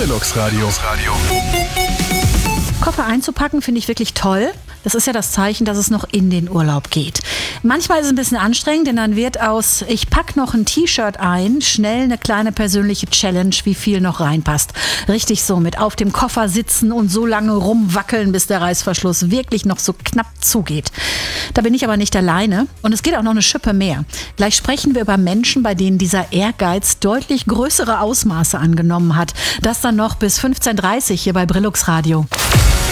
Brillux Radio. Koffer einzupacken finde ich wirklich toll. Das ist ja das Zeichen, dass es noch in den Urlaub geht. Manchmal ist es ein bisschen anstrengend, denn dann wird aus ich pack noch ein T-Shirt ein, schnell eine kleine persönliche Challenge, wie viel noch reinpasst. Richtig so, mit auf dem Koffer sitzen und so lange rumwackeln, bis der Reißverschluss wirklich noch so knapp zugeht. Da bin ich aber nicht alleine und es geht auch noch eine Schippe mehr. Gleich sprechen wir über Menschen, bei denen dieser Ehrgeiz deutlich größere Ausmaße angenommen hat. Das dann noch bis 15:30 Uhr hier bei Brillux Radio.